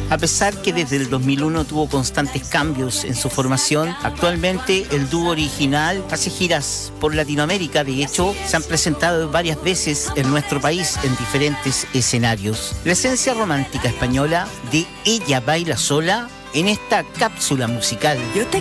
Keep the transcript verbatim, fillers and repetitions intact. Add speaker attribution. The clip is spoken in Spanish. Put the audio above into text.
Speaker 1: A pesar que desde el dos mil uno tuvo constantes cambios en su formación, actualmente el dúo original hace giras por Latinoamérica. De hecho, se han presentado varias veces en nuestro país en diferentes escenarios. La esencia romántica española de Ella Baila Sola en esta cápsula musical.